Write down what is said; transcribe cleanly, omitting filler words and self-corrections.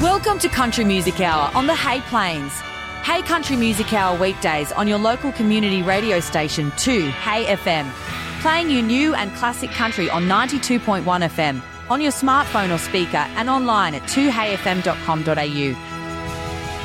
Welcome to Country Music Hour on the Hay Plains. Hay Country Music Hour weekdays on your local community radio station 2 Hay FM. Playing you new and classic country on 92.1 FM, on your smartphone or speaker and online at 2hayfm.com.au.